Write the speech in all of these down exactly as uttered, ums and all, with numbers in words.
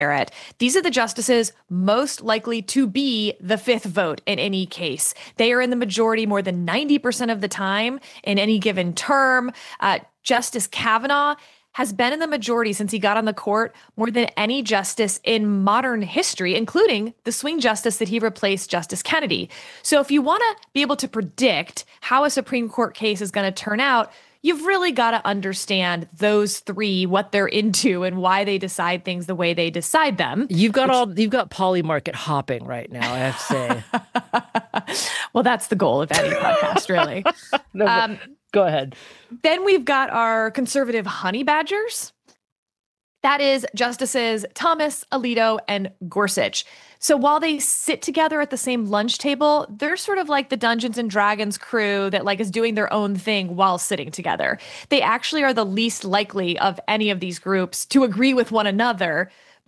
Barrett. These are the justices most likely to be the fifth vote in any case. They are in the majority more than ninety percent of the time in any given term. Uh, Justice Kavanaugh has been in the majority since he got on the court more than any justice in modern history, including the swing justice that he replaced, Justice Kennedy. So if you want to be able to predict how a Supreme Court case is going to turn out, you've really got to understand those three, what they're into and why they decide things the way they decide them. You've got which... all you've got polymarket hopping right now, I have to say. Well, that's the goal of any podcast, really. no, um, go ahead. Then we've got our conservative honey badgers. That is Justices Thomas, Alito, and Gorsuch. So while they sit together at the same lunch table, they're sort of like the Dungeons and Dragons crew that like is doing their own thing while sitting together. They actually are the least likely of any of these groups to agree with one another,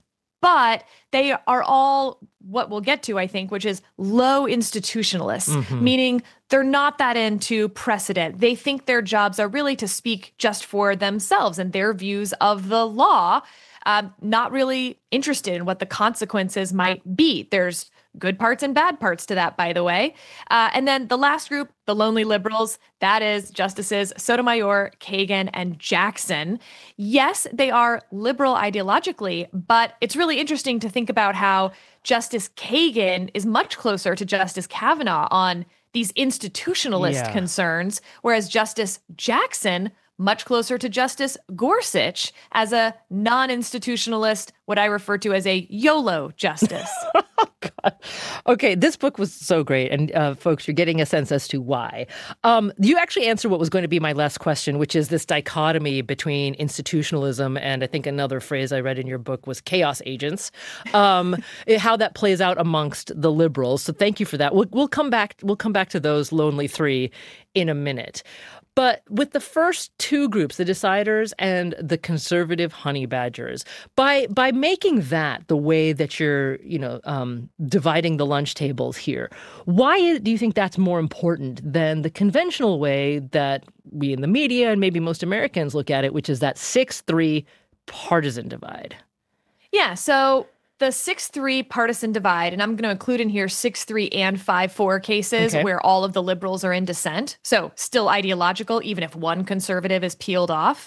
but they are all what we'll get to, I think, which is low institutionalists, mm-hmm. meaning they're not that into precedent. They think their jobs are really to speak just for themselves and their views of the law, um, not really interested in what the consequences might be. There's good parts and bad parts to that, by the way. Uh, and then the last group, the lonely liberals, that is Justices Sotomayor, Kagan, and Jackson. Yes, they are liberal ideologically, but it's really interesting to think about how Justice Kagan is much closer to Justice Kavanaugh on these institutionalist yeah. concerns, whereas Justice Jackson much closer to Justice Gorsuch as a non-institutionalist, what I refer to as a YOLO justice. Oh, God. Okay, this book was so great. And uh, folks, you're getting a sense as to why. Um, you actually answered what was going to be my last question, which is this dichotomy between institutionalism and I think another phrase I read in your book was chaos agents, um, how that plays out amongst the liberals. So thank you for that. We'll, we'll come back. We'll come back to those lonely three in a minute. But with the first two groups, the deciders and the conservative honey badgers, by by making that the way that you're, you know, um, dividing the lunch tables here, why do you think that's more important than the conventional way that we in the media and maybe most Americans look at it, which is that six three partisan divide? Yeah, so the six three partisan divide, and I'm going to include in here six three and five four cases okay. where all of the liberals are in dissent, so still ideological, even if one conservative is peeled off,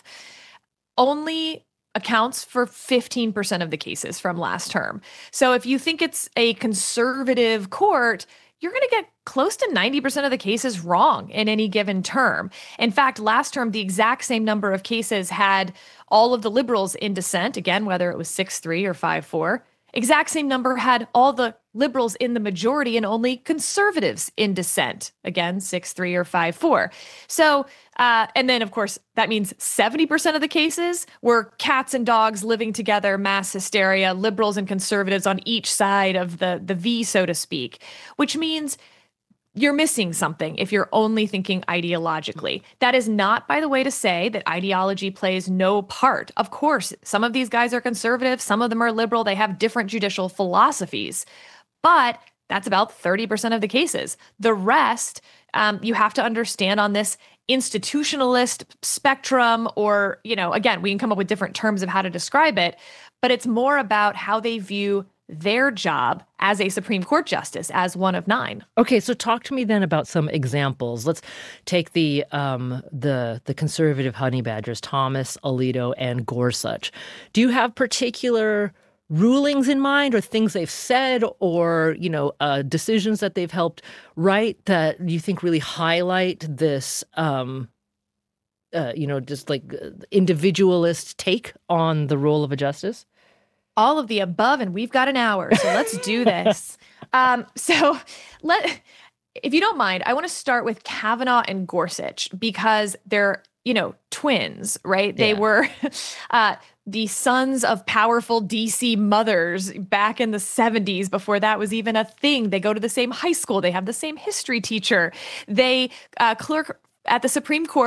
only accounts for fifteen percent of the cases from last term. So if you think it's a conservative court, you're going to get close to ninety percent of the cases wrong in any given term. In fact, last term, the exact same number of cases had all of the liberals in dissent, again, whether it was six three or five four. Exact same number had all the liberals in the majority and only conservatives in dissent. Again, six three or five four. So, uh, and then, of course, that means seventy percent of the cases were cats and dogs living together, mass hysteria, liberals and conservatives on each side of the, the V, so to speak, which means you're missing something if you're only thinking ideologically. That is not, by the way, to say that ideology plays no part. Of course, some of these guys are conservative, some of them are liberal, they have different judicial philosophies, but that's about thirty percent of the cases. The rest, um, you have to understand on this institutionalist spectrum, or, you know, again, we can come up with different terms of how to describe it, but it's more about how they view their job as a Supreme Court justice, as one of nine. Okay, so talk to me then about some examples. Let's take the um, the the conservative honey badgers, Thomas, Alito, and Gorsuch. Do you have particular rulings in mind, or things they've said, or you know, uh, decisions that they've helped write that you think really highlight this, um, uh, you know, just like individualist take on the role of a justice? All of the above, and we've got an hour, so let's do this. um, so let, if you don't mind, I want to start with Kavanaugh and Gorsuch because they're, you know, twins, right? Yeah. They were uh, the sons of powerful D C mothers back in the seventies, before that was even a thing. They go to the same high school. They have the same history teacher. They uh, clerk at the Supreme Court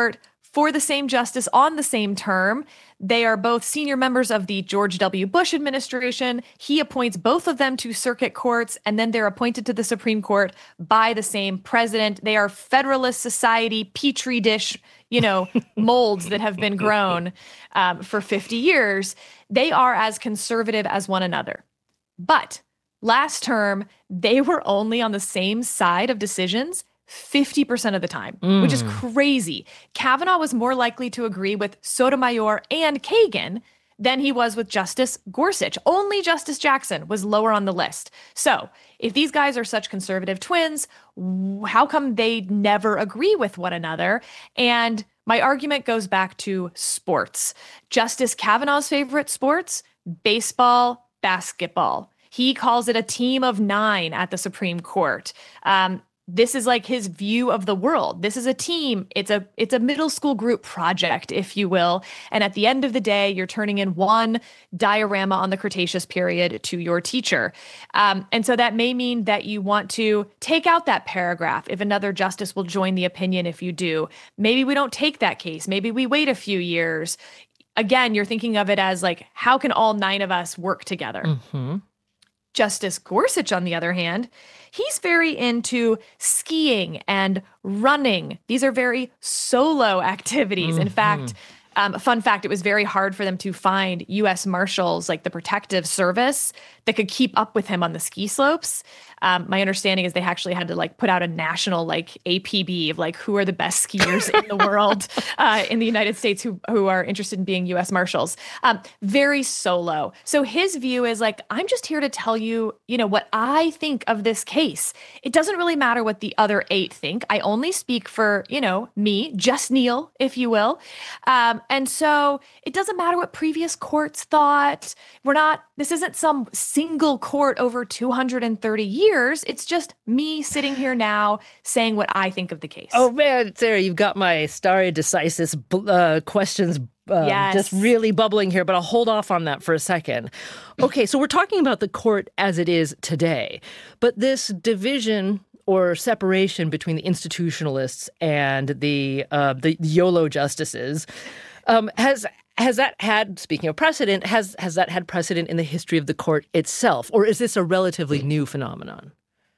for the same justice on the same term. They are both senior members of the George W. Bush administration. He appoints both of them to circuit courts, and then they're appointed to the Supreme Court by the same president. They are Federalist Society petri dish, you know, molds that have been grown um, for fifty years. They are as conservative as one another. But last term, they were only on the same side of decisions fifty percent of the time, mm. which is crazy. Kavanaugh was more likely to agree with Sotomayor and Kagan than he was with Justice Gorsuch. Only Justice Jackson was lower on the list. So if these guys are such conservative twins, how come they never agree with one another? And my argument goes back to sports. Justice Kavanaugh's favorite sports, baseball, basketball. He calls it a team of nine at the Supreme Court. Um, This is like his view of the world. This is a team. It's a it's a middle school group project, if you will. And at the end of the day, you're turning in one diorama on the Cretaceous period to your teacher. Um, and so that may mean that you want to take out that paragraph if another justice will join the opinion if you do. Maybe we don't take that case. Maybe we wait a few years. Again, you're thinking of it as like, how can all nine of us work together? Mm-hmm. Justice Gorsuch, on the other hand, he's very into skiing and running. These are very solo activities. Mm-hmm. In fact, um, fun fact, it was very hard for them to find U S Marshals, like the protective service, that could keep up with him on the ski slopes. Um, my understanding is they actually had to like put out a national like A P B of like who are the best skiers in the world uh, in the United States who who are interested in being U S Marshals. Um, very solo. So his view is like, I'm just here to tell you, you know, what I think of this case. It doesn't really matter what the other eight think. I only speak for, you know, me, just Neil, if you will. Um, and so it doesn't matter what previous courts thought. We're not, this isn't some single court over two hundred thirty years. It's just me sitting here now saying what I think of the case. Oh, man, Sarah, you've got my stare decisis uh, questions uh, yes. just really bubbling here, but I'll hold off on that for a second. Okay, so we're talking about the court as it is today, but this division or separation between the institutionalists and the uh, the YOLO justices um, has has that had, speaking of precedent, has has that had precedent in the history of the court itself, or is this a relatively new phenomenon?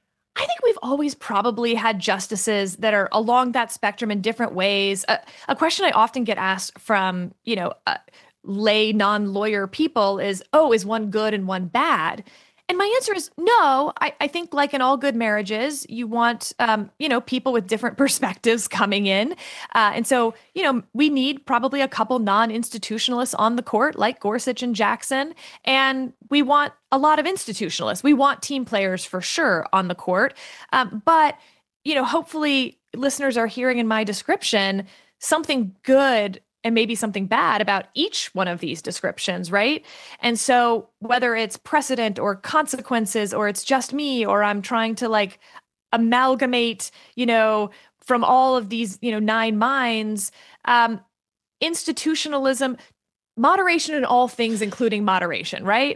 I think we've always probably had justices that are along that spectrum in different ways. Uh, a question I often get asked from, you know, uh, lay non-lawyer people is, oh, is one good and one bad? And my answer is no. I, I think like in all good marriages, you want, um, you know, people with different perspectives coming in. Uh, and so, you know, we need probably a couple non-institutionalists on the court like Gorsuch and Jackson. And we want a lot of institutionalists. We want team players for sure on the court. Um, but, you know, hopefully listeners are hearing in my description something good and maybe something bad about each one of these descriptions, right? And so whether it's precedent or consequences, or it's just me, or I'm trying to like amalgamate, you know, from all of these, you know, nine minds, um, institutionalism, moderation in all things, including moderation, right?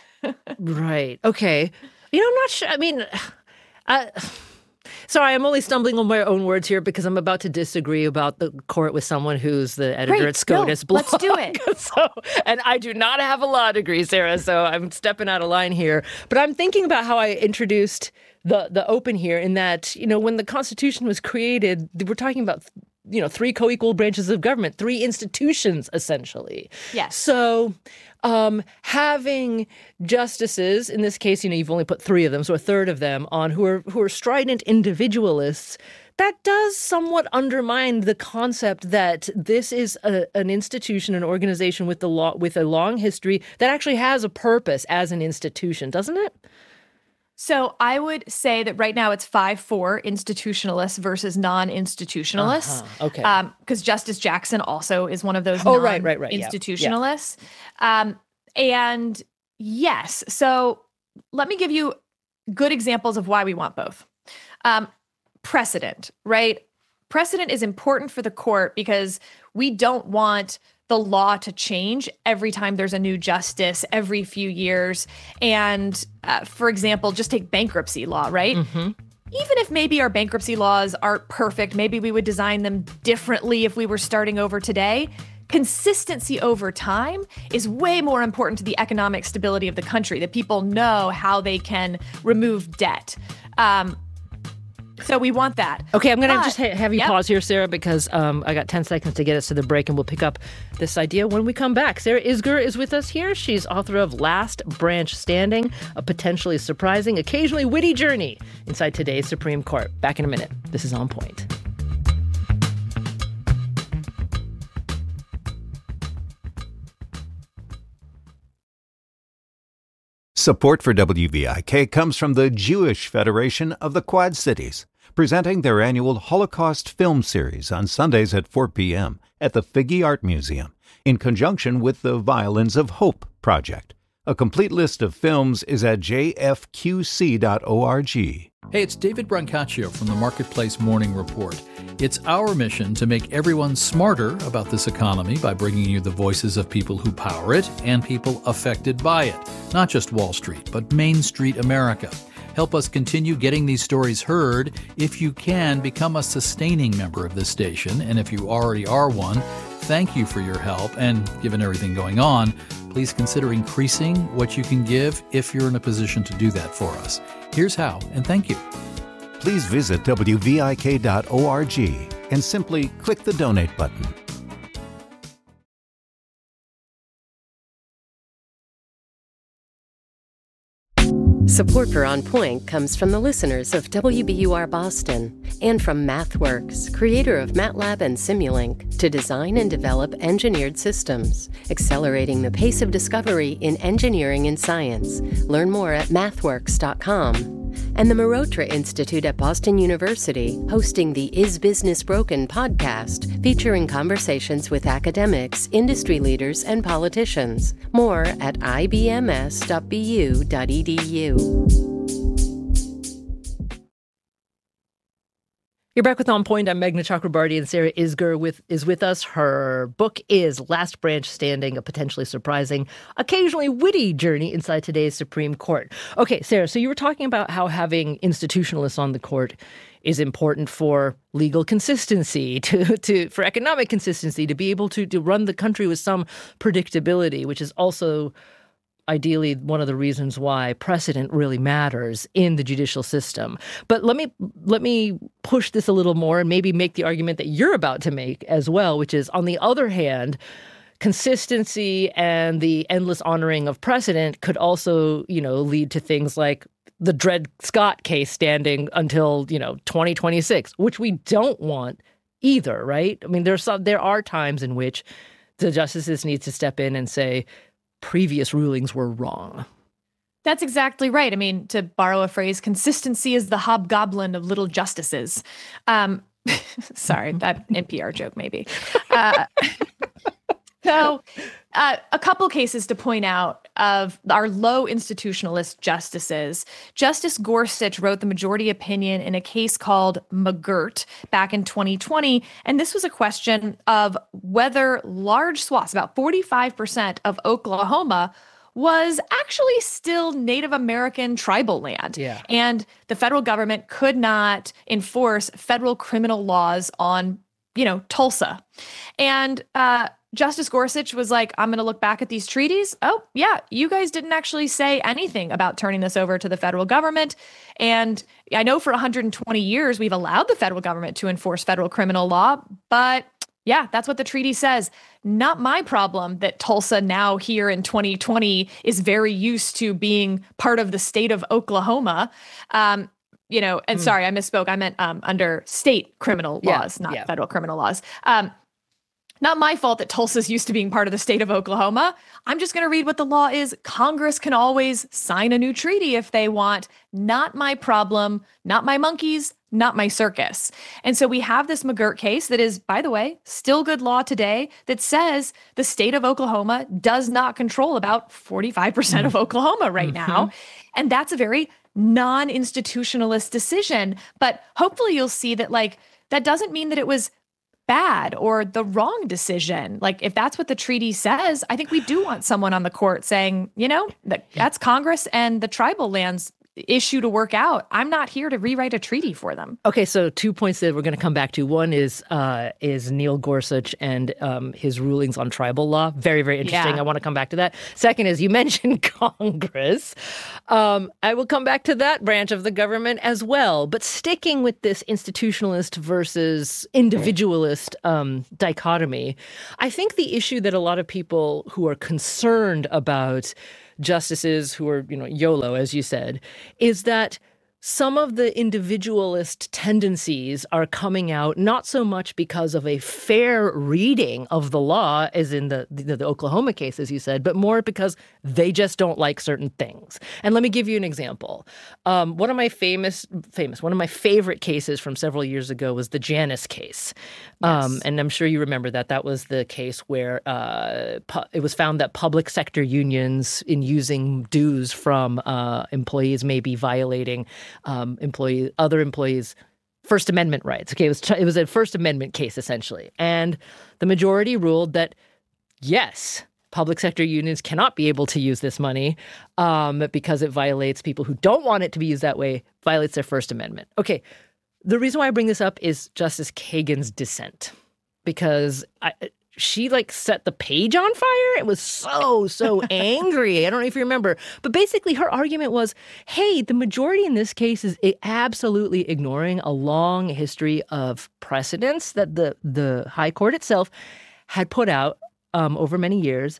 Right. Okay. You know, I'm not sure. I mean, I... Sorry, I'm only stumbling on my own words here because I'm about to disagree about the court with someone who's the editor Great. at SCOTUS no, blog. Let's do it. so, and I do not have a law degree, Sarah, so I'm stepping out of line here. But I'm thinking about how I introduced the the open here in that, you know, when the Constitution was created, we're talking about, you know, three co-equal branches of government, three institutions, essentially. Yes. So um, having justices, in this case, you know, you've only put three of them, so a third of them on who are who are strident individualists, that does somewhat undermine the concept that this is a, an institution, an organization with the law, with a long history that actually has a purpose as an institution, doesn't it? So I would say that right now it's five four institutionalists versus non-institutionalists. Uh-huh. Okay. Because um, Justice Jackson also is one of those oh, right, right, right. non-institutionalists. Yeah. Um, and yes, so let me give you good examples of why we want both. Um, precedent, right? Precedent is important for the court because we don't want the law to change every time there's a new justice every few years. And uh, for example, just take bankruptcy law, right? Mm-hmm. even if maybe our bankruptcy laws aren't perfect, maybe we would design them differently if we were starting over today, consistency over time is way more important to the economic stability of the country, that people know how they can remove debt. Um, So we want that. Okay, I'm going to just ha- have you yep. pause here, Sarah, because um, I got ten seconds to get us to the break, and we'll pick up this idea when we come back. Sarah Isgur is with us here. She's author of Last Branch Standing, a potentially surprising, occasionally witty journey inside today's Supreme Court. Back in a minute. This is On Point. Support for W V I K comes from the Jewish Federation of the Quad Cities, presenting their annual Holocaust film series on Sundays at four p.m. at the Figge Art Museum, in conjunction with the Violins of Hope project. A complete list of films is at j f q c dot org. Hey, it's David Brancaccio from the Marketplace Morning Report. It's our mission to make everyone smarter about this economy by bringing you the voices of people who power it and people affected by it. Not just Wall Street, but Main Street America. Help us continue getting these stories heard. If you can, become a sustaining member of this station. And if you already are one, thank you for your help. And given everything going on, please consider increasing what you can give if you're in a position to do that for us. Here's how, and thank you. Please visit w v i k dot org and simply click the donate button. Support for On Point comes from the listeners of W B U R Boston and from MathWorks, creator of MATLAB and Simulink, to design and develop engineered systems, accelerating the pace of discovery in engineering and science. Learn more at mathworks dot com. And the Mehrotra Institute at Boston University, hosting the Is Business Broken podcast, featuring conversations with academics, industry leaders, and politicians. More at i b m s dot b u dot e d u. You're back with On Point. I'm Meghna Chakrabarti, and Sarah Isgur with, is with us. Her book is Last Branch Standing, a potentially surprising, occasionally witty journey inside today's Supreme Court. Okay, Sarah, so you were talking about how having institutionalists on the court is important for legal consistency, to, to for economic consistency, to be able to, to run the country with some predictability, which is also ideally one of the reasons why precedent really matters in the judicial system. But let me let me push this a little more and maybe make the argument that you're about to make as well, which is, on the other hand, consistency and the endless honoring of precedent could also, you know, lead to things like the Dred Scott case standing until, you know, twenty twenty-six, which we don't want either, right? I mean, there's some, there are times in which the justices need to step in and say, previous rulings were wrong. That's exactly right. I mean, to borrow a phrase, consistency is the hobgoblin of little justices. Um, sorry, that N P R joke maybe. Uh, so uh, a couple cases to point out of our low institutionalist justices. Justice Gorsuch wrote the majority opinion in a case called McGirt back in twenty twenty. And this was a question of whether large swaths, about forty-five percent of Oklahoma, was actually still Native American tribal land. Yeah. And the federal government could not enforce federal criminal laws on, you know, Tulsa. And uh, Justice Gorsuch was like, I'm going to look back at these treaties. Oh, yeah, you guys didn't actually say anything about turning this over to the federal government. And I know for one hundred twenty years, we've allowed the federal government to enforce federal criminal law, but yeah, that's what the treaty says. Not my problem that Tulsa now here in twenty twenty is very used to being part of the state of Oklahoma. Um, you know, and mm. sorry, I misspoke. I meant um, under state criminal laws, yeah, not yeah. federal criminal laws. Um, Not my fault that Tulsa's used to being part of the state of Oklahoma. I'm just going to read what the law is. Congress can always sign a new treaty if they want. Not my problem, not my monkeys, not my circus. And so we have this McGirt case that is, by the way, still good law today that says the state of Oklahoma does not control about forty-five percent mm-hmm. of Oklahoma right mm-hmm. now. And that's a very non-institutionalist decision. But hopefully you'll see that, like, that doesn't mean that it was bad or the wrong decision. Like, if that's what the treaty says, I think we do want someone on the court saying, you know, that that's Congress and the tribal lands issue to work out. I'm not here to rewrite a treaty for them. Okay, so two points that we're going to come back to. One is uh, is Neil Gorsuch and um, his rulings on tribal law. Very, very interesting. Yeah. I want to come back to that. Second is you mentioned Congress. Um, I will come back to that branch of the government as well. But sticking with this institutionalist versus individualist um, dichotomy, I think the issue that a lot of people who are concerned about justices who are, you know, YOLO, as you said, is that some of the individualist tendencies are coming out not so much because of a fair reading of the law, as in the, the, the Oklahoma case, as you said, but more because they just don't like certain things. And let me give you an example. Um, one of my famous, famous, one of my favorite cases from several years ago was the Janus case. Yes. Um, and I'm sure you remember that. That was the case where uh, pu- it was found that public sector unions, in using dues from uh, employees, may be violating Um, employee, other employees' First Amendment rights. Okay, it was it was a First Amendment case essentially, and the majority ruled that yes, public sector unions cannot be able to use this money um, because it violates people who don't want it to be used that way, violates their First Amendment. Okay, the reason why I bring this up is Justice Kagan's dissent, because I. She like set the page on fire. It was so, so angry. I don't know if you remember, but basically her argument was, hey, the majority in this case is absolutely ignoring a long history of precedents that the, the high court itself had put out um, over many years.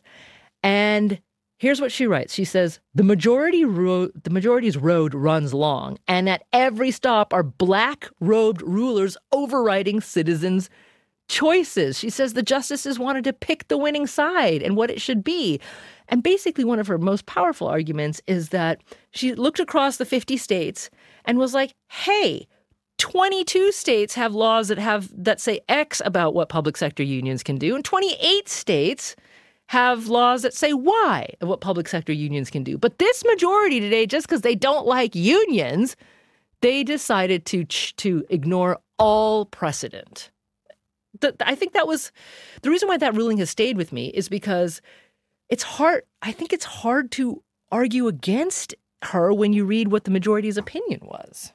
And here's what she writes. She says, the majority road, the majority's road runs long, and at every stop are black-robed rulers overriding citizens' choices. She says the justices wanted to pick the winning side and what it should be. And basically one of her most powerful arguments is that she looked across the fifty states and was like, hey, twenty-two states have laws that have that say X about what public sector unions can do, and twenty-eight states have laws that say Y of what public sector unions can do. But this majority today, just because they don't like unions, they decided to to ignore all precedent. I think that was the reason why that ruling has stayed with me, is because it's hard. I think it's hard to argue against her when you read what the majority's opinion was.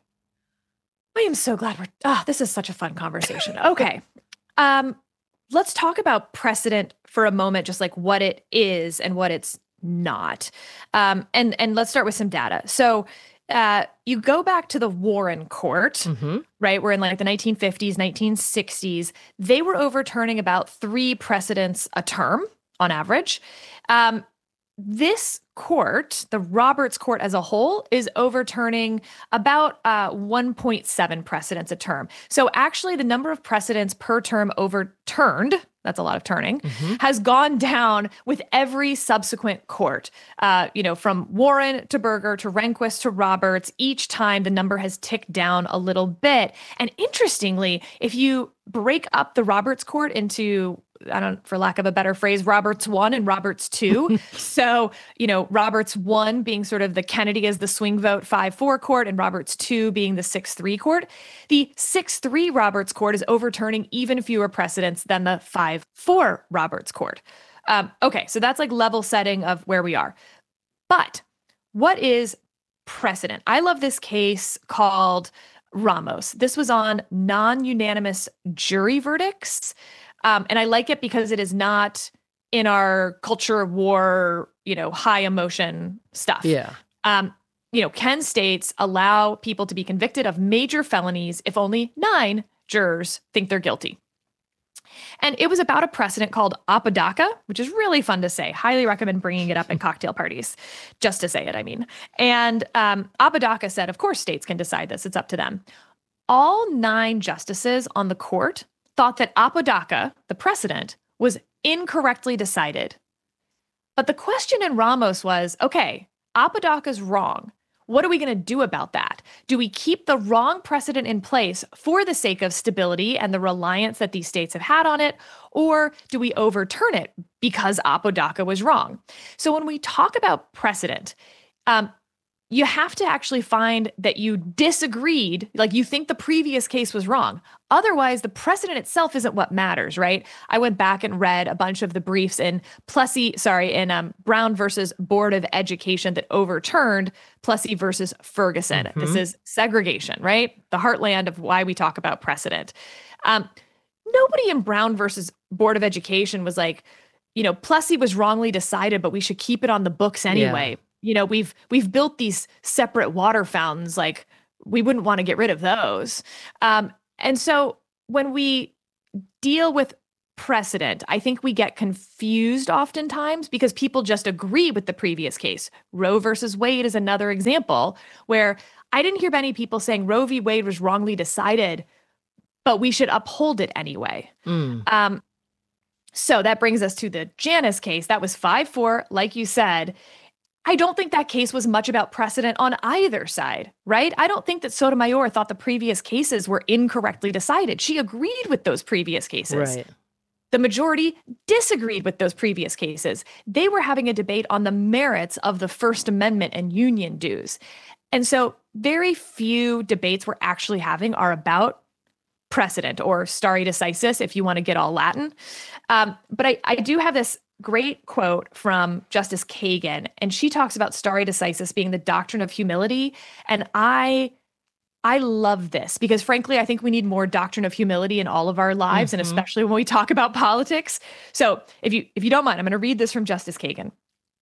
I am so glad we're, ah, this is such a fun conversation. Okay. Um, let's talk about precedent for a moment, just like what it is and what it's not. Um, and, and let's start with some data. So Uh, you go back to the Warren Court, mm-hmm. right? We're in like the nineteen fifties, nineteen sixties. They were overturning about three precedents a term on average. Um, this court, the Roberts Court as a whole, is overturning about uh, one point seven precedents a term. So actually the number of precedents per term overturned, that's a lot of turning, mm-hmm. has gone down with every subsequent court. Uh, you know, from Warren to Berger to Rehnquist to Roberts, each time the number has ticked down a little bit. And interestingly, if you break up the Roberts Court into, I don't, for lack of a better phrase, Roberts one and Roberts two. So, you know, Roberts one being sort of the Kennedy as the swing vote five four court, and Roberts two being the six three court. The six three Roberts Court is overturning even fewer precedents than the five four Roberts Court. Um, okay, so that's like level setting of where we are. But what is precedent? I love this case called Ramos. This was on non-unanimous jury verdicts. Um, and I like it because it is not in our culture of war, you know, high emotion stuff. Yeah. Um, you know, Ken states allow people to be convicted of major felonies if only nine jurors think they're guilty. And it was about a precedent called Apodaca, which is really fun to say. Highly recommend bringing it up at cocktail parties, just to say it, I mean. And um, Apodaca said, of course, states can decide this. It's up to them. All nine justices on the court thought that Apodaca, the precedent, was incorrectly decided. But the question in Ramos was, okay, Apodaca's wrong. What are we going to do about that? Do we keep the wrong precedent in place for the sake of stability and the reliance that these states have had on it, or do we overturn it because Apodaca was wrong? So when we talk about precedent, um, you have to actually find that you disagreed, like you think the previous case was wrong. Otherwise, the precedent itself isn't what matters, right? I went back and read a bunch of the briefs in Plessy, sorry, in um, Brown versus Board of Education that overturned Plessy versus Ferguson. Mm-hmm. This is segregation, right? The heartland of why we talk about precedent. Um, nobody in Brown versus Board of Education was like, you know, Plessy was wrongly decided, but we should keep it on the books anyway. Yeah. You know, we've we've built these separate water fountains, like we wouldn't want to get rid of those. Um, and so when we deal with precedent, I think we get confused oftentimes because people just agree with the previous case. Roe versus Wade is another example where I didn't hear many people saying Roe v. Wade was wrongly decided, but we should uphold it anyway. Mm. Um, so that brings us to the Janus case. That was five four, like you said. I don't think that case was much about precedent on either side, right? I don't think that Sotomayor thought the previous cases were incorrectly decided. She agreed with those previous cases. Right. The majority disagreed with those previous cases. They were having a debate on the merits of the First Amendment and union dues. And so very few debates we're actually having are about precedent or stare decisis, if you want to get all Latin. Um, but I, I do have this great quote from Justice Kagan, and she talks about stare decisis being the doctrine of humility. And I I love this because, frankly, I think we need more doctrine of humility in all of our lives, mm-hmm. and especially when we talk about politics. So if you if you don't mind, I'm going to read this from Justice Kagan.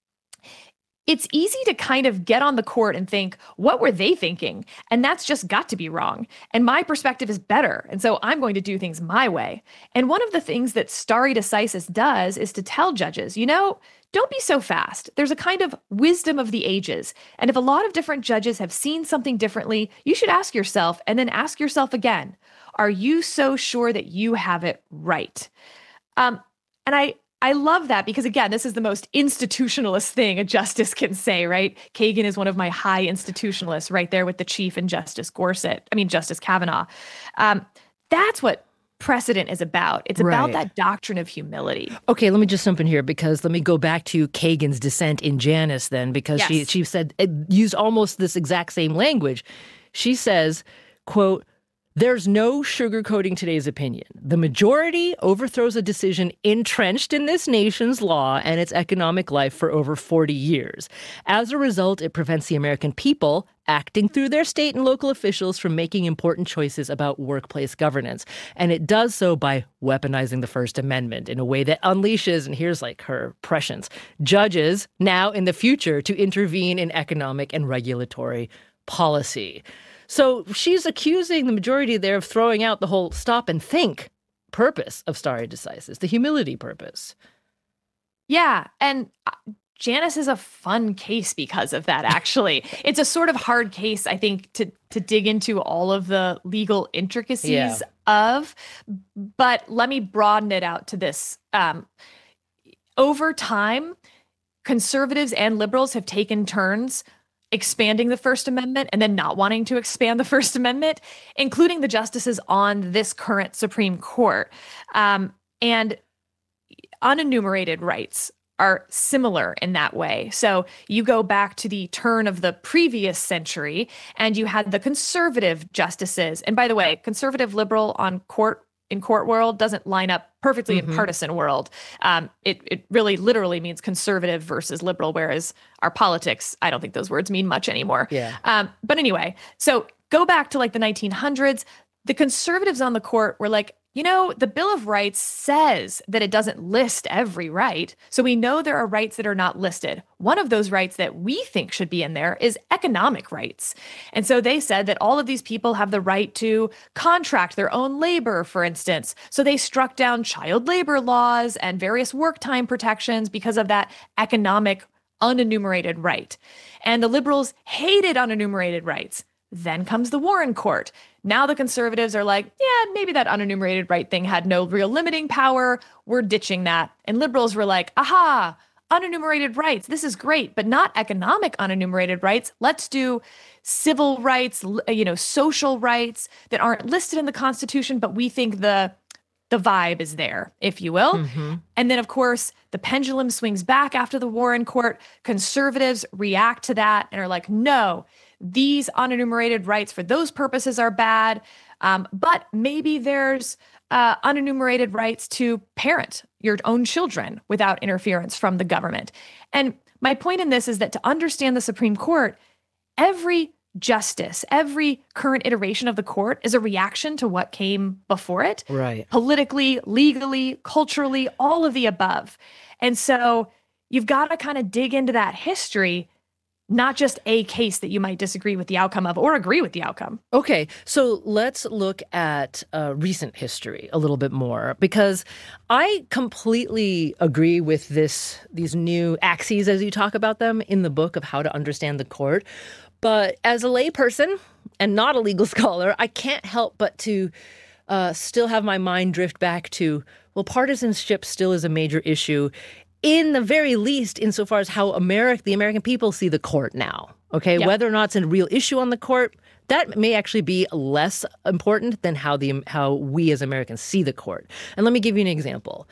It's easy to kind of get on the court and think, what were they thinking? And that's just got to be wrong. And my perspective is better. And so I'm going to do things my way. And one of the things that stare decisis does is to tell judges, you know, don't be so fast. There's a kind of wisdom of the ages. And if a lot of different judges have seen something differently, you should ask yourself and then ask yourself again, are you so sure that you have it right? Um, and I, I love that because, again, this is the most institutionalist thing a justice can say, right? Kagan is one of my high institutionalists right there with the Chief and Justice Gorsuch, I mean, Justice Kavanaugh. Um, that's what precedent is about. It's about right. that doctrine of humility. Okay, let me just jump in here because let me go back to Kagan's dissent in Janus then, because yes. she, she said, used almost this exact same language. She says, quote, there's no sugarcoating today's opinion. The majority overthrows a decision entrenched in this nation's law and its economic life for over forty years. As a result, it prevents the American people, acting through their state and local officials, from making important choices about workplace governance. And it does so by weaponizing the First Amendment in a way that unleashes, and here's like her prescience, judges now in the future to intervene in economic and regulatory policy. So she's accusing the majority there of throwing out the whole stop and think purpose of stare decisis, the humility purpose. Yeah. And Janus is a fun case because of that, actually. It's a sort of hard case, I think, to to dig into all of the legal intricacies yeah. of. But let me broaden it out to this. Um, over time, conservatives and liberals have taken turns expanding the First Amendment and then not wanting to expand the First Amendment, including the justices on this current Supreme Court. Um, and unenumerated rights are similar in that way. So you go back to the turn of the previous century and you had the conservative justices. And by the way, conservative liberal on court in court world doesn't line up perfectly mm-hmm. in partisan world. Um, it it really literally means conservative versus liberal, whereas our politics, I don't think those words mean much anymore. Yeah. Um, but anyway, so go back to like the nineteen hundreds. The conservatives on the court were like, you know, the Bill of Rights says that it doesn't list every right. So we know there are rights that are not listed. One of those rights that we think should be in there is economic rights. And so they said that all of these people have the right to contract their own labor, for instance. So they struck down child labor laws and various work time protections because of that economic unenumerated right. And the liberals hated unenumerated rights. Then comes the Warren Court. Now the conservatives are like, yeah, maybe that unenumerated right thing had no real limiting power. We're ditching that. And liberals were like, aha, unenumerated rights. This is great, but not economic unenumerated rights. Let's do civil rights, you know, social rights that aren't listed in the Constitution, but we think the the vibe is there, if you will. Mm-hmm. And then, of course, the pendulum swings back after the Warren Court. Conservatives react to that and are like, no, these unenumerated rights for those purposes are bad. Um, but maybe there's uh, unenumerated rights to parent your own children without interference from the government. And my point in this is that to understand the Supreme Court, every justice, every current iteration of the court is a reaction to what came before it. Right. Politically, legally, culturally, all of the above. And so you've got to kind of dig into that history, not just a case that you might disagree with the outcome of or agree with the outcome. Okay, so let's look at uh, recent history a little bit more, because I completely agree with this these new axes, as you talk about them in the book, of how to understand the court. But as a layperson and not a legal scholar, I can't help but to uh, still have my mind drift back to, well, partisanship still is a major issue, in the very least, insofar as how America, the American people see the court now. Okay, yep. Whether or not it's a real issue on the court, that may actually be less important than how the how we as Americans see the court. And let me give you an example.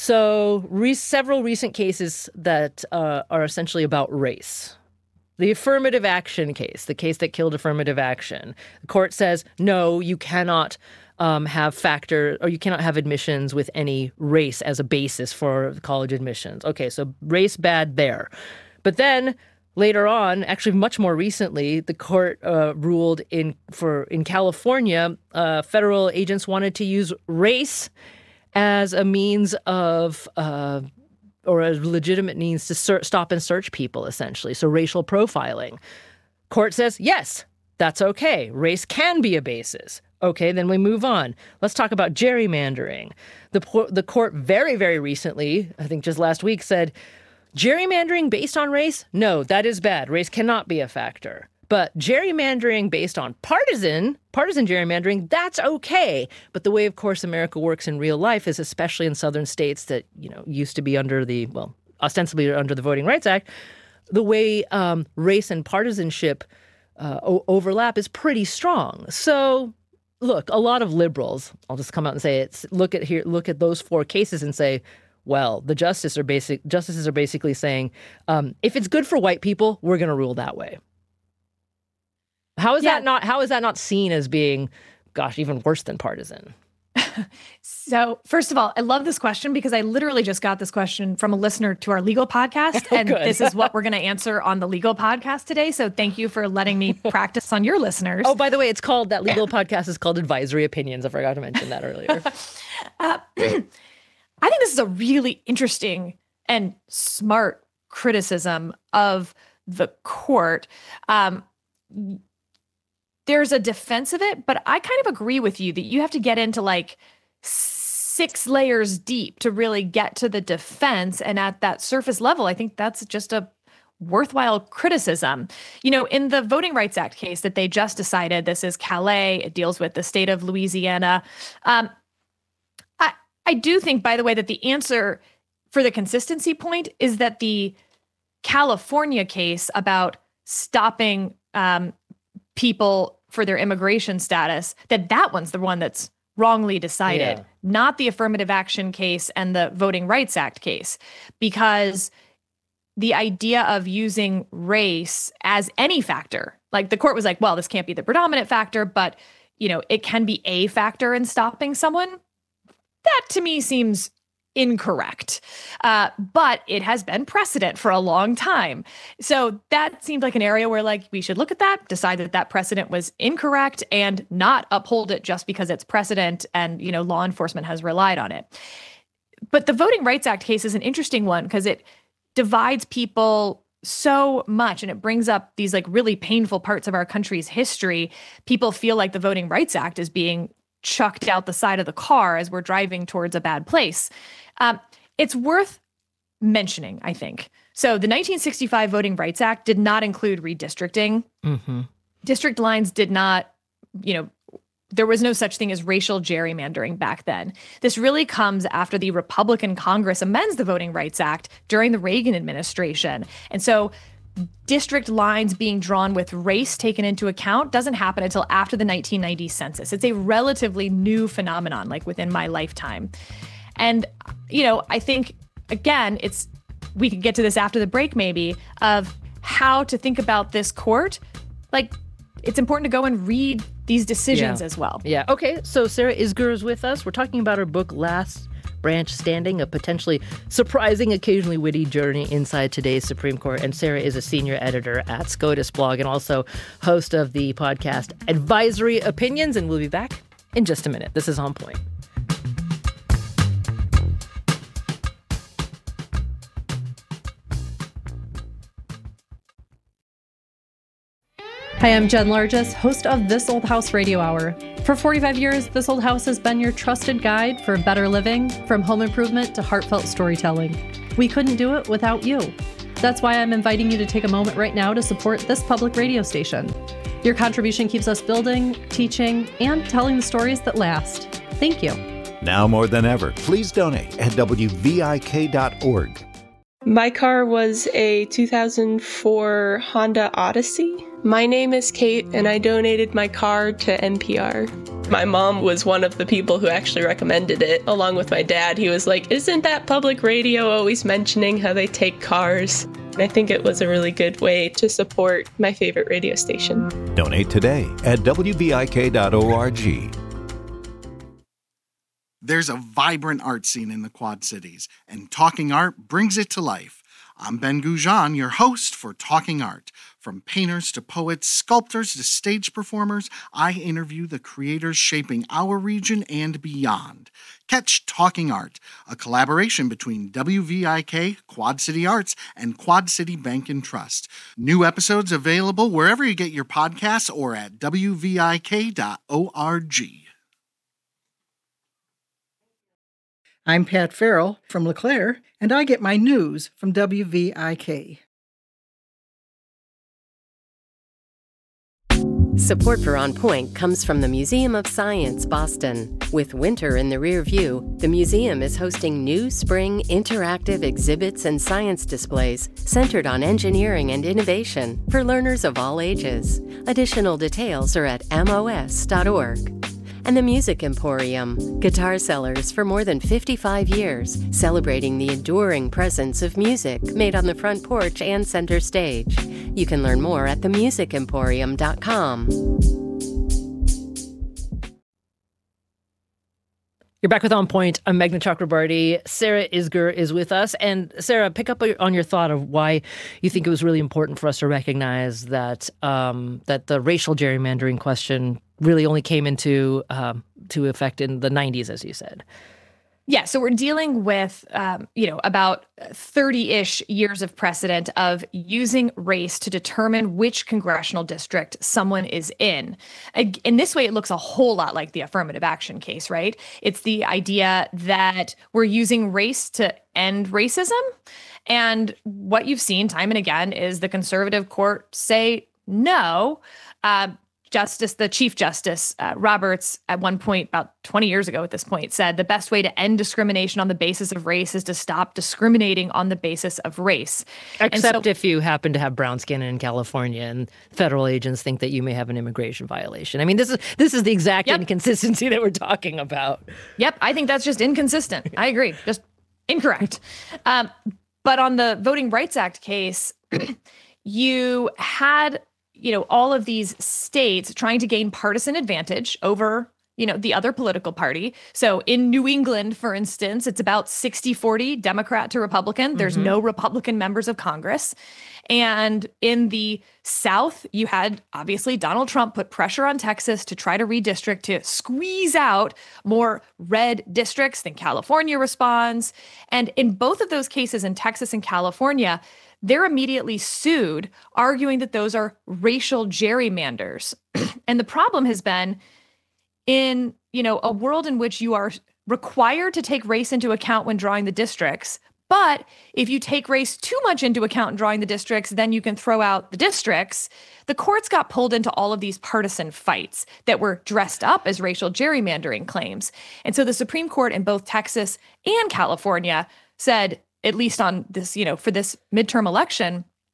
So re- several recent cases that uh, are essentially about race. The affirmative action case, the case that killed affirmative action. The court says, no, you cannot um, have factor, or you cannot have admissions with any race as a basis for college admissions. Okay, so race bad there. But then later on, actually much more recently, the court uh, ruled in for in California, uh, federal agents wanted to use race as a means of uh, or a legitimate means to ser- stop and search people, essentially. So racial profiling. Court says, yes, that's okay. Race can be a basis. Okay, then we move on. Let's talk about gerrymandering. The, po- the court very, very recently, I think just last week, said, gerrymandering based on race? No, that is bad. Race cannot be a factor. But gerrymandering based on partisan, partisan gerrymandering, that's okay. But the way, of course, America works in real life is, especially in southern states that, you know, used to be under the, well, ostensibly under the Voting Rights Act, the way um, race and partisanship uh, o- overlap is pretty strong. So, look, a lot of liberals, I'll just come out and say it, look at here, look at those four cases and say, well, the justices are basic justices are basically saying, um, if it's good for white people, we're going to rule that way. How is yeah. that not? How is that not seen as being, gosh, even worse than partisan? So, first of all, I love this question because I literally just got this question from a listener to our legal podcast, oh, and good. This is what we're going to answer on the legal podcast today. So, thank you for letting me practice on your listeners. Oh, by the way, it's called that legal podcast is called Advisory Opinions. I forgot to mention that earlier. uh, I think this is a really interesting and smart criticism of the court. Um, There's a defense of it, but I kind of agree with you that you have to get into like six layers deep to really get to the defense. And at that surface level, I think that's just a worthwhile criticism. You know, in the Voting Rights Act case that they just decided, this is Calais, it deals with the state of Louisiana. Um, I, I do think, by the way, that the answer for the consistency point is that the California case about stopping um, people for their immigration status, that that one's the one that's wrongly decided, yeah. not the affirmative action case and the Voting Rights Act case, because the idea of using race as any factor, like the court was like, well, this can't be the predominant factor, but you know, it can be a factor in stopping someone. That to me seems incorrect. Uh, but it has been precedent for a long time. So that seemed like an area where like we should look at that, decide that that precedent was incorrect and not uphold it just because it's precedent and, you know, law enforcement has relied on it. But the Voting Rights Act case is an interesting one because it divides people so much and it brings up these like really painful parts of our country's history. People feel like the Voting Rights Act is being chucked out the side of the car as we're driving towards a bad place. Um, it's worth mentioning, I think. So the nineteen sixty-five Voting Rights Act did not include redistricting. Mm-hmm. District lines did not, you know, there was no such thing as racial gerrymandering back then. This really comes after the Republican Congress amends the Voting Rights Act during the Reagan administration. And so district lines being drawn with race taken into account doesn't happen until after the nineteen ninety census. It's a relatively new phenomenon, like within my lifetime. And, you know, I think, again, it's we can get to this after the break, maybe, of how to think about this court. Like, it's important to go and read these decisions yeah. as well. Yeah. Okay. So Sarah Isgur is with us. We're talking about her book, Last Branch Standing, a potentially surprising, occasionally witty journey inside today's Supreme Court. And Sarah is a senior editor at SCOTUS blog and also host of the podcast Advisory Opinions. And we'll be back in just a minute. This is On Point. Hi, I'm Jen Largess, host of This Old House Radio Hour. For forty-five years, This Old House has been your trusted guide for better living, from home improvement to heartfelt storytelling. We couldn't do it without you. That's why I'm inviting you to take a moment right now to support this public radio station. Your contribution keeps us building, teaching, and telling the stories that last. Thank you. Now more than ever, please donate at W V I K dot org. My car was a two thousand four Honda Odyssey. My name is Kate, and I donated my car to N P R. My mom was one of the people who actually recommended it, along with my dad. He was like, isn't that public radio always mentioning how they take cars? And I think it was a really good way to support my favorite radio station. Donate today at W V I K dot org. There's a vibrant art scene in the Quad Cities, and Talking Art brings it to life. I'm Ben Goujon, your host for Talking Art. From painters to poets, sculptors to stage performers, I interview the creators shaping our region and beyond. Catch Talking Art, a collaboration between W V I K, Quad City Arts, and Quad City Bank and Trust. New episodes available wherever you get your podcasts or at W V I K dot org. I'm Pat Farrell from LeClaire, and I get my news from W V I K. Support for On Point comes from the Museum of Science, Boston. With winter in the rear view, the museum is hosting new spring interactive exhibits and science displays centered on engineering and innovation for learners of all ages. Additional details are at M O S dot org. And the Music Emporium, guitar sellers for more than fifty-five years, celebrating the enduring presence of music made on the front porch and center stage. You can learn more at the music emporium dot com. You're back with On Point. I'm Meghna Chakrabarty. Sarah Isgur is with us. And Sarah, pick up on your thought of why you think it was really important for us to recognize that um, that the racial gerrymandering question really only came into um, to effect in the nineties, as you said. Yeah, so we're dealing with, um, you know, about thirty-ish years of precedent of using race to determine which congressional district someone is in. In this way, it looks a whole lot like the affirmative action case, right? It's the idea that we're using race to end racism. And what you've seen time and again is the conservative court say no. Uh, Justice, the Chief Justice uh, Roberts, at one point, about twenty years ago at this point, said the best way to end discrimination on the basis of race is to stop discriminating on the basis of race. Except so, if you happen to have brown skin in California and federal agents think that you may have an immigration violation. I mean, this is this is the exact yep. inconsistency that we're talking about. Yep, I think that's just inconsistent. I agree, just incorrect. Um, but on the Voting Rights Act case, you had... you know, all of these states trying to gain partisan advantage over, you know, the other political party. So in New England, for instance, it's about sixty forty Democrat to Republican. There's mm-hmm. no Republican members of Congress. And in the South, you had, obviously, Donald Trump put pressure on Texas to try to redistrict, to squeeze out more red districts. Then California responds. And in both of those cases, in Texas and California, they're immediately sued, arguing that those are racial gerrymanders. And the problem has been in, you know, a world in which you are required to take race into account when drawing the districts. But if you take race too much into account in drawing the districts, then you can throw out the districts. The courts got pulled into all of these partisan fights that were dressed up as racial gerrymandering claims. And so the Supreme Court in both Texas and California said, at least on this, you know, for this midterm election,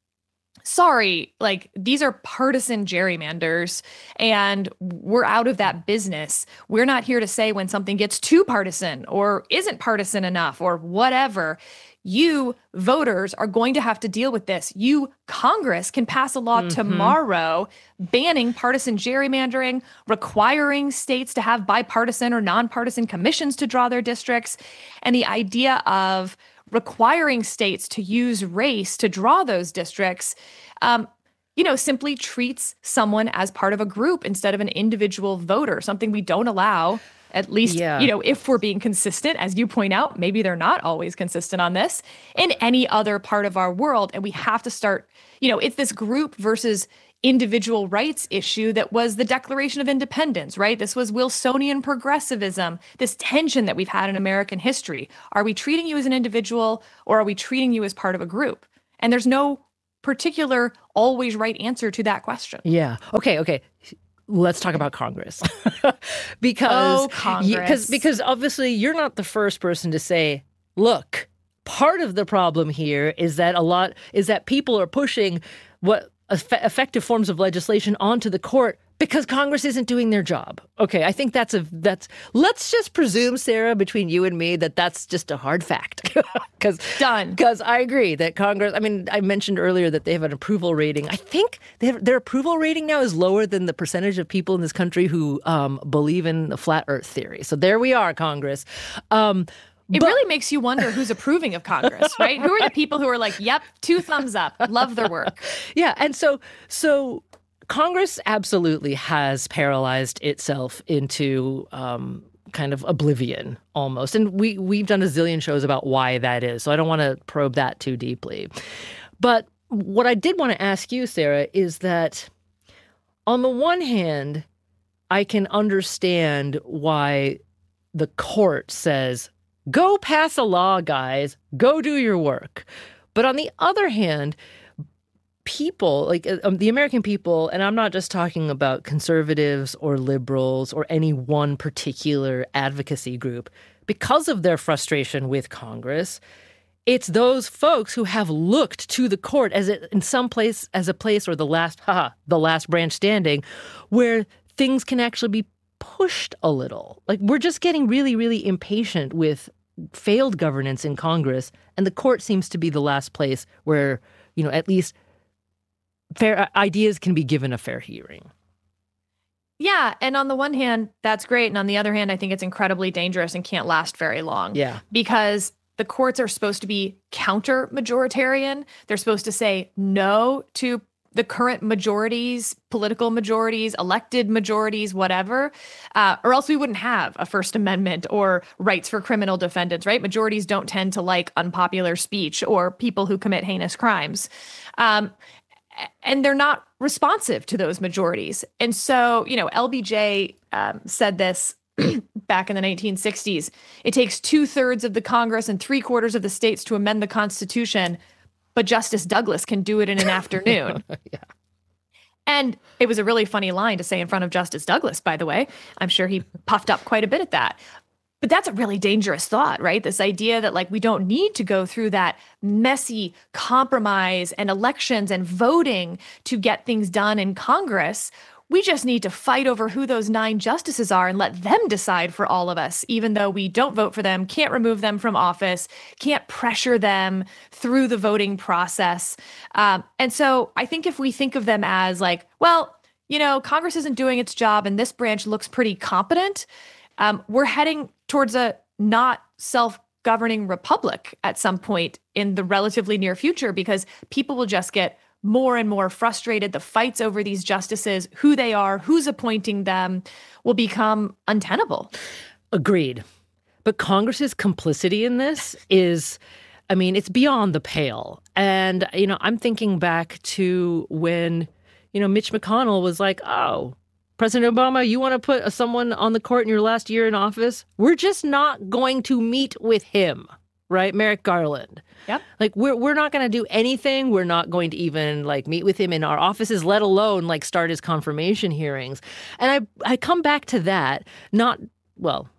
sorry, like these are partisan gerrymanders and we're out of that business. We're not here to say when something gets too partisan or isn't partisan enough or whatever. You voters are going to have to deal with this. You, Congress, can pass a law mm-hmm. tomorrow banning partisan gerrymandering, requiring states to have bipartisan or nonpartisan commissions to draw their districts. And the idea of requiring states to use race to draw those districts, um, you know, simply treats someone as part of a group instead of an individual voter, something we don't allow. At least, yeah. you know, if we're being consistent, as you point out, maybe they're not always consistent on this in any other part of our world. And we have to start, you know, it's this group versus individual rights issue that was the Declaration of Independence, right? This was Wilsonian progressivism, this tension that we've had in American history. Are we treating you as an individual or are we treating you as part of a group? And there's no particular always right answer to that question. Yeah. Okay. Okay. Let's talk about Congress. because, oh, Congress. Because, because obviously you're not the first person to say, look, part of the problem here is that a lot is that people are pushing what eff- effective forms of legislation onto the court because Congress isn't doing their job. Okay, I think that's a that's. Let's just presume, Sarah, between you and me, that that's just a hard fact. Because done. Because I agree that Congress. I mean, I mentioned earlier that they have an approval rating. I think they have, their approval rating now is lower than the percentage of people in this country who um, believe in the flat Earth theory. So there we are, Congress. Um, It but, really makes you wonder who's approving of Congress, right? Who are the people who are like, yep, two thumbs up, love their work. Yeah, and so so. Congress absolutely has paralyzed itself into um, kind of oblivion almost. And we, we've done a zillion shows about why that is, so I don't want to probe that too deeply. But what I did want to ask you, Sarah, is that on the one hand, I can understand why the court says, go pass a law, guys, go do your work. But on the other hand, people, like um, the American people, and I'm not just talking about conservatives or liberals or any one particular advocacy group, because of their frustration with Congress, it's those folks who have looked to the court as it, in some place as a place or the last, haha, the last branch standing, where things can actually be pushed a little. Like we're just getting really, really impatient with failed governance in Congress, and the court seems to be the last place where, you know, at least fair ideas can be given a fair hearing. Yeah. And on the one hand, that's great. And on the other hand, I think it's incredibly dangerous and can't last very long. Yeah. Because the courts are supposed to be counter-majoritarian. They're supposed to say no to the current majorities, political majorities, elected majorities, whatever, uh, or else we wouldn't have a First Amendment or rights for criminal defendants, right? Majorities don't tend to like unpopular speech or people who commit heinous crimes. Um, And they're not responsive to those majorities. And so, you know, L B J um, said this back in the nineteen sixties. It takes two thirds of the Congress and three quarters of the states to amend the Constitution, but Justice Douglas can do it in an afternoon. Yeah. And it was a really funny line to say in front of Justice Douglas, by the way. I'm sure he puffed up quite a bit at that. But that's a really dangerous thought, right? This idea that like we don't need to go through that messy compromise and elections and voting to get things done in Congress. We just need to fight over who those nine justices are and let them decide for all of us, even though we don't vote for them, can't remove them from office, can't pressure them through the voting process. Um, and so I think if we think of them as like, well, you know, Congress isn't doing its job and this branch looks pretty competent, Um, we're heading towards a not self-governing republic at some point in the relatively near future because people will just get more and more frustrated. The fights over these justices, who they are, who's appointing them, will become untenable. Agreed. But Congress's complicity in this is, I mean, it's beyond the pale. And, you know, I'm thinking back to when, you know, Mitch McConnell was like, oh, President Obama, you want to put someone on the court in your last year in office? We're just not going to meet with him, right? Merrick Garland. Yep. Like, we're we're not going to do anything. We're not going to even, like, meet with him in our offices, let alone, like, start his confirmation hearings. And I, I come back to that, not, well,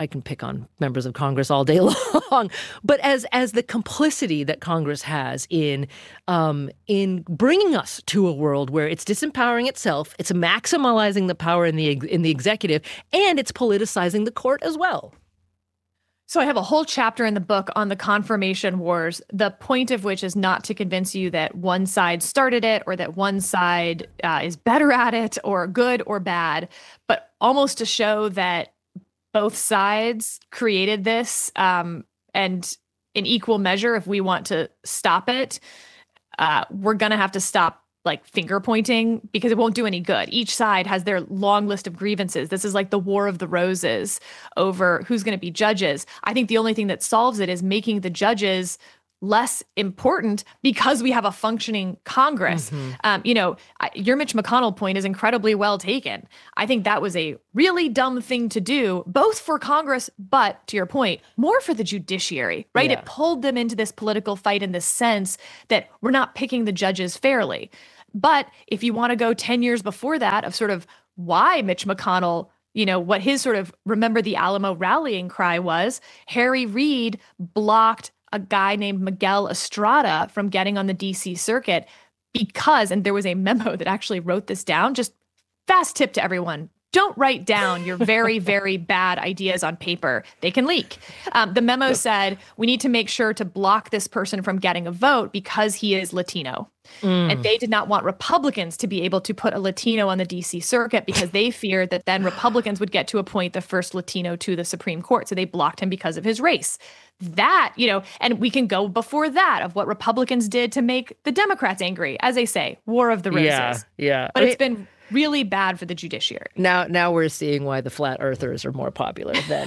I can pick on members of Congress all day long, but as as the complicity that Congress has in um, in bringing us to a world where it's disempowering itself, it's maximizing the power in the in the executive, and it's politicizing the court as well. So I have a whole chapter in the book on the confirmation wars, the point of which is not to convince you that one side started it or that one side uh, is better at it or good or bad, but almost to show that both sides created this, um, and in equal measure, if we want to stop it, uh, we're going to have to stop like finger pointing because it won't do any good. Each side has their long list of grievances. This is like the War of the Roses over who's going to be judges. I think the only thing that solves it is making the judges less important because we have a functioning Congress. Mm-hmm. Um, you know, your Mitch McConnell point is incredibly well taken. I think that was a really dumb thing to do, both for Congress, but to your point, more for the judiciary, right? Yeah. It pulled them into this political fight in the sense that we're not picking the judges fairly. But if you want to go ten years before that of sort of why Mitch McConnell, you know, what his sort of remember the Alamo rallying cry was, Harry Reid blocked a guy named Miguel Estrada from getting on the D C circuit because, and there was a memo that actually wrote this down, just fast tip to everyone. Don't write down your very, very bad ideas on paper. They can leak. Um, the memo said, we need to make sure to block this person from getting a vote because he is Latino. Mm. And they did not want Republicans to be able to put a Latino on the D C circuit because they feared that then Republicans would get to appoint the first Latino to the Supreme Court. So they blocked him because of his race. That, you know, and we can go before that of what Republicans did to make the Democrats angry. As they say, War of the Roses. Yeah, yeah. But I it's mean, been really bad for the judiciary. Now, now we're seeing why the flat earthers are more popular than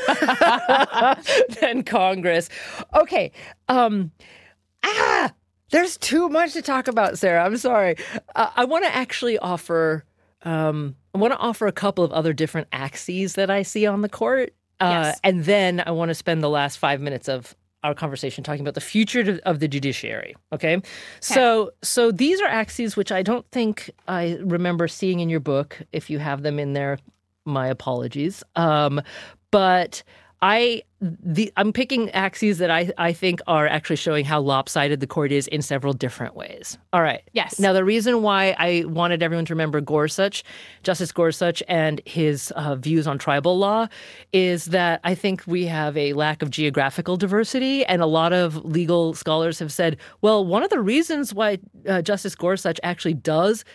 than Congress. Okay, um, ah, there's too much to talk about, Sarah. I'm sorry. Uh, I want to actually offer. Um, I want to offer a couple of other different axes that I see on the court, uh, yes. and then I want to spend the last five minutes of our conversation talking about the future of the judiciary. Okay? okay. So so these are axes which I don't think I remember seeing in your book. If you have them in there, my apologies. Um, but I the I'm picking axes that I, I think are actually showing how lopsided the court is in several different ways. All right. Yes. Now, the reason why I wanted everyone to remember Gorsuch, Justice Gorsuch, and his uh, views on tribal law is that I think we have a lack of geographical diversity. And a lot of legal scholars have said, well, one of the reasons why uh, Justice Gorsuch actually does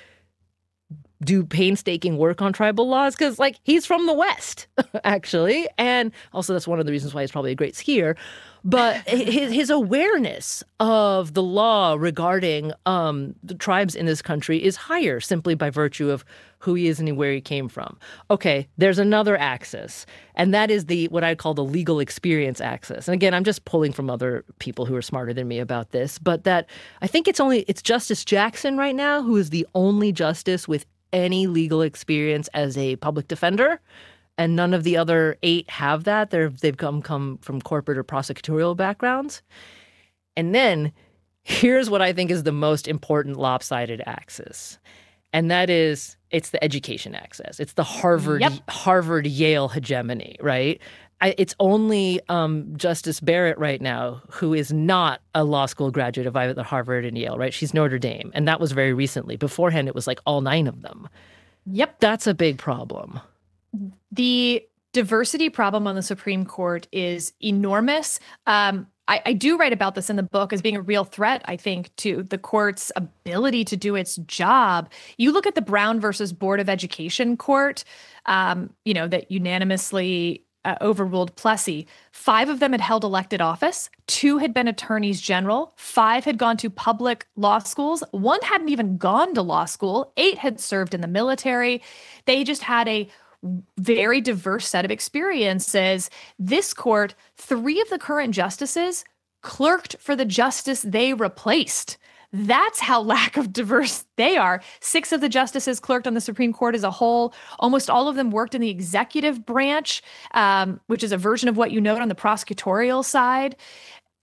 do painstaking work on tribal laws because, like, he's from the West, actually. And also that's one of the reasons why he's probably a great skier. But his, his awareness of the law regarding um, the tribes in this country is higher simply by virtue of who he is and where he came from. Okay, there's another axis, and that is the what I call the legal experience axis. And again, I'm just pulling from other people who are smarter than me about this, but that I think it's only it's Justice Jackson right now who is the only justice with any legal experience as a public defender, and none of the other eight have that. They're, they've come, come from corporate or prosecutorial backgrounds. And then here's what I think is the most important lopsided axis, and that is it's the education axis. It's the Harvard, yep. Harvard, Yale hegemony, right? I, it's only um, Justice Barrett right now who is not a law school graduate of either Harvard and Yale, right? She's Notre Dame, and that was very recently. Beforehand, it was like all nine of them. Yep. That's a big problem. The diversity problem on the Supreme Court is enormous. Um, I, I do write about this in the book as being a real threat, I think, to the court's ability to do its job. You look at the Brown versus Board of Education court, um, you know, that unanimously Uh, overruled Plessy. Five of them had held elected office. Two had been attorneys general. Five had gone to public law schools. One hadn't even gone to law school. Eight had served in the military. They just had a very diverse set of experiences. This court, three of the current justices clerked for the justice they replaced. That's how lack of diverse they are. Six of the justices clerked on the Supreme Court as a whole. Almost all of them worked in the executive branch, um, which is a version of what you note on the prosecutorial side.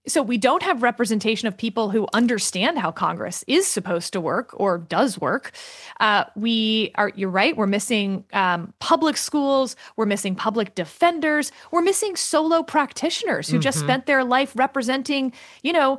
So we don't have representation of people who understand how Congress is supposed to work or does work. Uh, we are, you're right, we're missing um, public schools, we're missing public defenders, we're missing solo practitioners who mm-hmm. just spent their life representing, you know,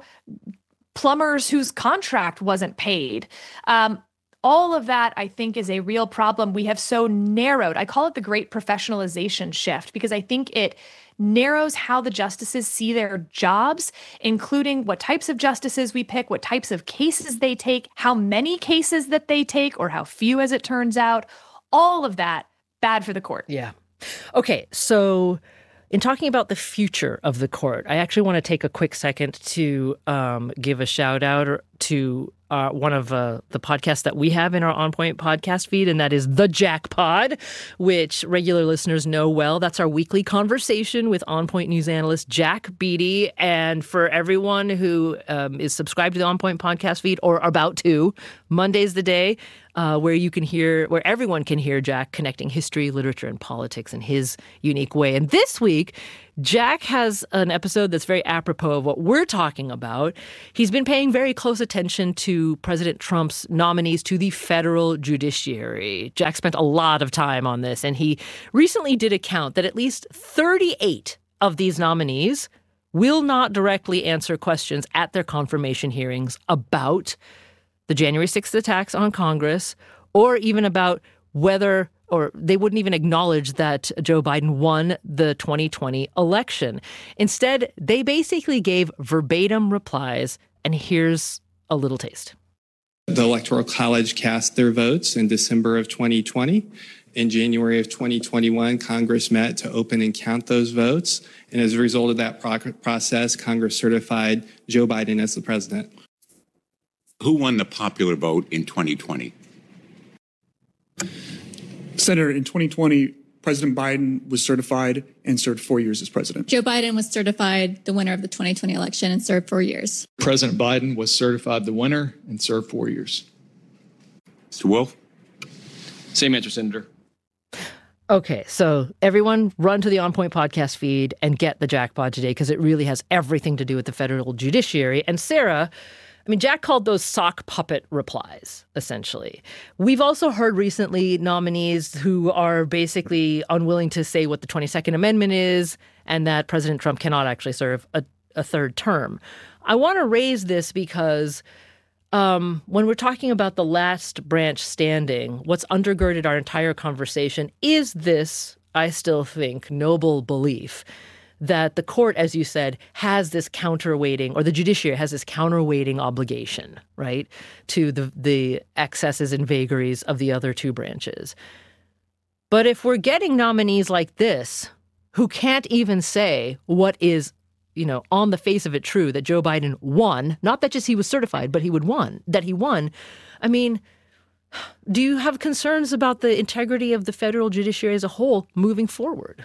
plumbers whose contract wasn't paid. Um, all of that, I think, is a real problem. We have so narrowed, I call it the great professionalization shift, because I think it narrows how the justices see their jobs, including what types of justices we pick, what types of cases they take, how many cases that they take, or how few, as it turns out. All of that, bad for the court. Yeah. Okay, so in talking about the future of the court, I actually want to take a quick second to um, give a shout out to uh, one of uh, the podcasts that we have in our On Point podcast feed, and that is The Jack Pod, which regular listeners know well. That's our weekly conversation with On Point news analyst Jack Beatty. And for everyone who um, is subscribed to the On Point podcast feed or about to, Monday's the day uh, where you can hear, where everyone can hear Jack connecting history, literature, and politics in his unique way. And this week, Jack has an episode that's very apropos of what we're talking about. He's been paying very close attention to President Trump's nominees to the federal judiciary. Jack spent a lot of time on this, and he recently did a count that at least thirty-eight of these nominees will not directly answer questions at their confirmation hearings about the January sixth attacks on Congress, or even about whether or they wouldn't even acknowledge that Joe Biden won the twenty twenty election. Instead, they basically gave verbatim replies, and here's a little taste. The Electoral College cast their votes in December of twenty twenty. In January of twenty twenty-one, Congress met to open and count those votes. And as a result of that pro- process, Congress certified Joe Biden as the president. Who won the popular vote in twenty twenty? Senator, in twenty twenty, President Biden was certified and served four years as president. Joe Biden was certified the winner of the twenty twenty election and served four years. President Biden was certified the winner and served four years. Mister Wolf? Same answer, Senator. Okay, so everyone run to the On Point podcast feed and get the Jack Pod today, because it really has everything to do with the federal judiciary. And Sarah, I mean, Jack called those sock puppet replies, essentially. We've also heard recently nominees who are basically unwilling to say what the twenty-second Amendment is and that President Trump cannot actually serve a, a third term. I want to raise this because um, when we're talking about the last branch standing, what's undergirded our entire conversation is this, I still think, noble belief that the court, as you said, has this counterweighting, or the judiciary has this counterweighting obligation, right, to the the excesses and vagaries of the other two branches. But if we're getting nominees like this, who can't even say what is, you know, on the face of it true, that Joe Biden won, not that just he was certified, but he would won, that he won, I mean, do you have concerns about the integrity of the federal judiciary as a whole moving forward?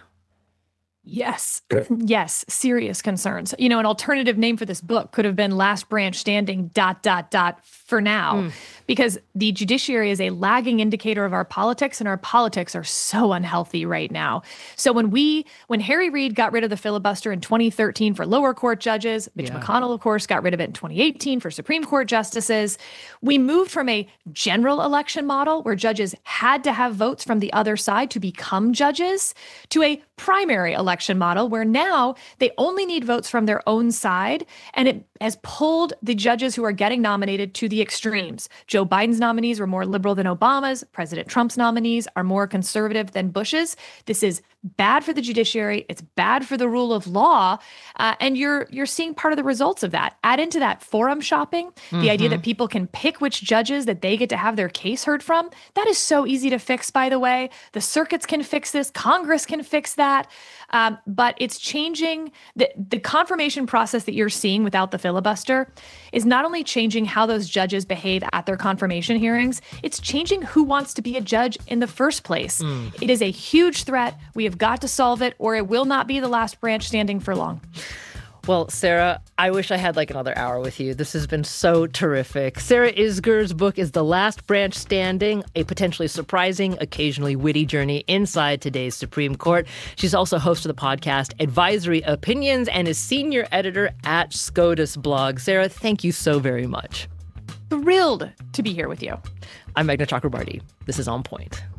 Yes. Yes. Serious concerns. You know, an alternative name for this book could have been Last Branch Standing dot, dot, dot for now, mm. because the judiciary is a lagging indicator of our politics, and our politics are so unhealthy right now. So when we, when Harry Reid got rid of the filibuster in twenty thirteen for lower court judges, Mitch yeah. McConnell, of course, got rid of it in twenty eighteen for Supreme Court justices, we moved from a general election model where judges had to have votes from the other side to become judges to a primary election model where now they only need votes from their own side, and it has pulled the judges who are getting nominated to the extremes. Joe Biden's nominees were more liberal than Obama's. President Trump's nominees are more conservative than Bush's. This is bad for the judiciary. It's bad for the rule of law. Uh, and you're you're seeing part of the results of that. Add into that forum shopping, mm-hmm. the idea that people can pick which judges that they get to have their case heard from. That is so easy to fix, by the way. The circuits can fix this. Congress can fix that. Um, but it's changing. The, the confirmation process that you're seeing without the filibuster is not only changing how those judges behave at their confirmation hearings, it's changing who wants to be a judge in the first place. Mm. It is a huge threat. We have got to solve it, or it will not be the last branch standing for long. Well, Sarah, I wish I had like another hour with you. This has been so terrific. Sarah Isgur's book is The Last Branch Standing, a potentially surprising, occasionally witty journey inside today's Supreme Court. She's also host of the podcast Advisory Opinions and is senior editor at SCOTUS blog. Sarah, thank you so very much. Thrilled to be here with you. I'm Meghna Chakrabarti. This is On Point.